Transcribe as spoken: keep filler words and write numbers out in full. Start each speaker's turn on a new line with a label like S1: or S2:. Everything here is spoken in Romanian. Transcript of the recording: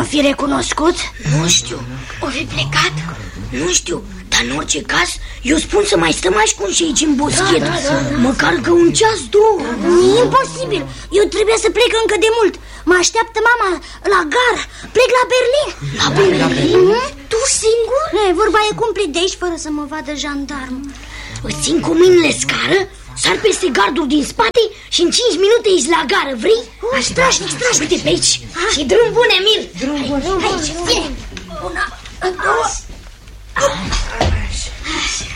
S1: n-o fi recunoscut?
S2: Nu știu, o fi plecat? Nu știu, dar în orice caz eu spun să mai stăm ascunși aici în boschetă. da, da, da. Măcar că un ceas, două.
S1: E imposibil, eu trebuie să plec încă de mult. Mă așteaptă mama la gară. Plec la Berlin.
S2: La Berlin? Mm? Tu singur?
S1: E, vorba e cumplit de aici fără să mă vadă jandarm.
S2: Îți țin cu mâinile scară, sar peste gardul din spate și în cinci minute ești la gară, vrei?
S1: Oh, strașnic, strașnic.
S2: Uite pe aici. Ha? Și drum bun, Emil.
S3: Drum bun.
S2: Aici, fie. Una, două.